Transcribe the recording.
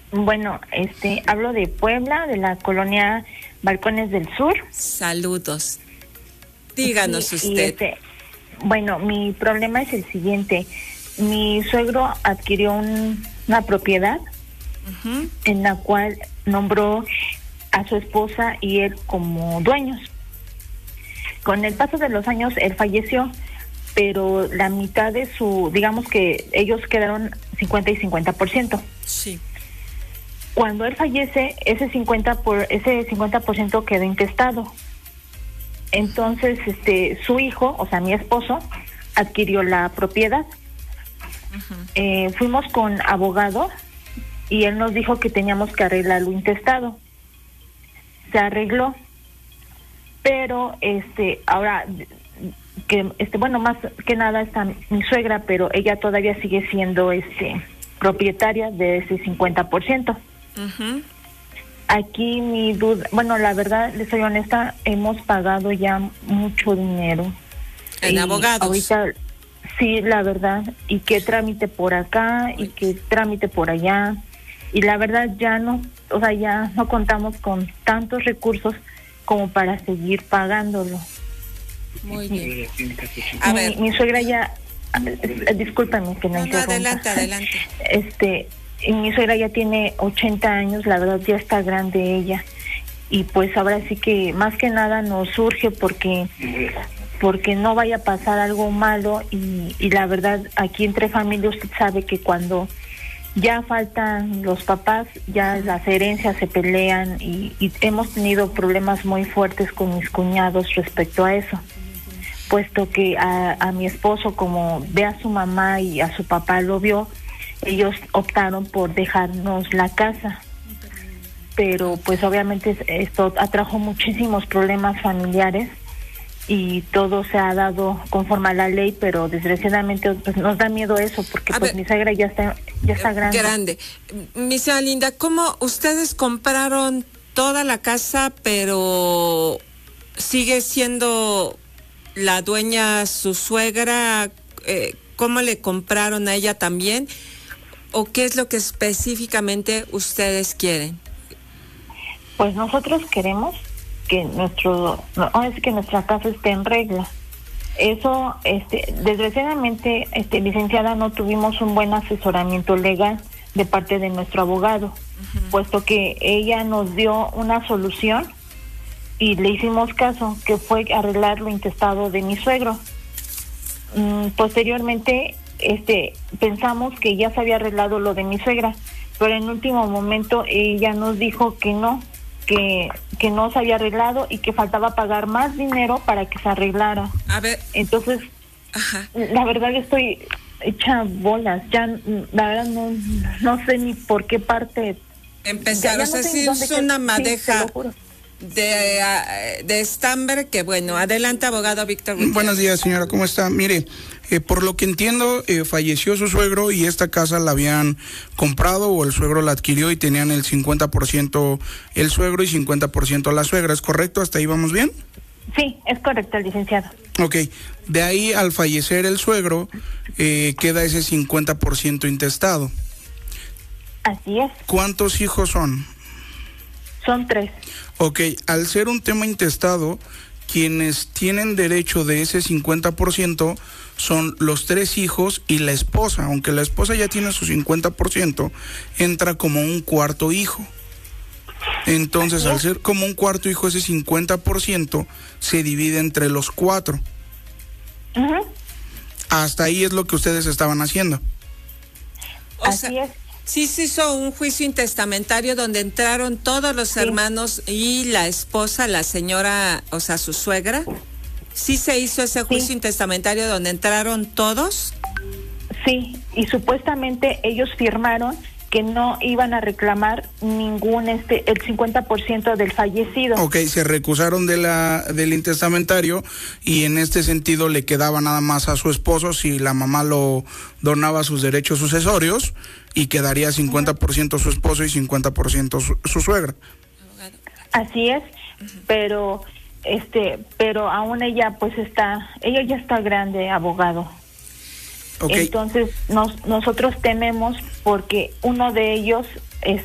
Bueno, hablo de Puebla, de la colonia Balcones del Sur. Saludos. Díganos Sí, usted. Bueno, mi problema es el siguiente. Mi suegro adquirió una propiedad en la cual nombró a su esposa y él como dueños. Con el paso de los años, él falleció, pero la mitad de digamos que ellos quedaron 50 y 50%. Sí. Cuando él fallece, ese 50% quedó intestado. Entonces, su hijo, o sea, mi esposo, adquirió la propiedad. Fuimos con abogado y él nos dijo que teníamos que arreglar lo intestado. Se arregló, pero ahora bueno, más que nada está mi suegra, pero ella todavía sigue siendo propietaria de ese 50%. Aquí mi duda, bueno, la verdad, les soy honesta, hemos pagado ya mucho dinero. ¿En abogados? Ahorita, sí, la verdad, y qué trámite por acá, y qué trámite por allá, y la verdad ya no contamos con tantos recursos como para seguir pagándolo. Muy bien. A ver. Mi suegra ya, discúlpame que me interrumpa. Adelante. Y mi suegra ya tiene 80 años, la verdad ya está grande ella. Y pues ahora sí que más que nada nos surge porque no vaya a pasar algo malo y la verdad aquí entre familias usted sabe que cuando ya faltan los papás, ya las herencias se pelean y hemos tenido problemas muy fuertes con mis cuñados respecto a eso. Puesto que a mi esposo, como ve a su mamá y a su papá lo vio, ellos optaron por dejarnos la casa, pero pues obviamente esto atrajo muchísimos problemas familiares y todo se ha dado conforme a la ley, pero desgraciadamente pues nos da miedo eso porque mi suegra ya está grande. Mi señora Linda, ¿cómo ustedes compraron toda la casa pero sigue siendo la dueña su suegra? ¿Cómo le compraron a ella también? ¿O qué es lo que específicamente ustedes quieren? Pues nosotros queremos que nuestra casa esté en regla. Eso, desgraciadamente, licenciada, no tuvimos un buen asesoramiento legal de parte de nuestro abogado, puesto que ella nos dio una solución y le hicimos caso, que fue arreglar lo intestado de mi suegro. Posteriormente, pensamos que ya se había arreglado lo de mi suegra, pero en último momento ella nos dijo que no se había arreglado y que faltaba pagar más dinero para que se arreglara. A ver. Entonces, la verdad estoy hecha bolas, ya la verdad no sé ni por qué parte empezar. O sea, sí es una madeja de estambre que bueno. Adelante, abogado Víctor Gutiérrez. Buenos días, señora, ¿cómo está? Mire, por lo que entiendo, falleció su suegro y esta casa la habían comprado o el suegro la adquirió y tenían el 50% el suegro y 50% la suegra, ¿es correcto? ¿Hasta ahí vamos bien? Sí, es correcto, licenciado. Ok, de ahí al fallecer el suegro, queda ese 50% intestado. Así es. ¿Cuántos hijos son? Son 3. Ok, al ser un tema intestado, quienes tienen derecho de ese 50% son los 3 hijos y la esposa. Aunque la esposa ya tiene su 50%, entra como un cuarto hijo. Entonces, al ser como un cuarto hijo, ese 50% se divide entre los 4. Hasta ahí es lo que ustedes estaban haciendo. Así es. Sí se hizo un juicio intestamentario donde entraron todos los hermanos y la esposa, la señora, o sea, su suegra. ¿Sí se hizo ese juicio intestamentario donde entraron todos? Sí, y supuestamente ellos firmaron que no iban a reclamar ningún el 50% del fallecido. Ok, se recusaron del intestamentario y en este sentido le quedaba nada más a su esposo si la mamá lo donaba sus derechos sucesorios y quedaría 50% su esposo y 50% su suegra. Así es, pero aún ella ya está grande, abogado. Okay. Entonces nosotros tememos porque uno de ellos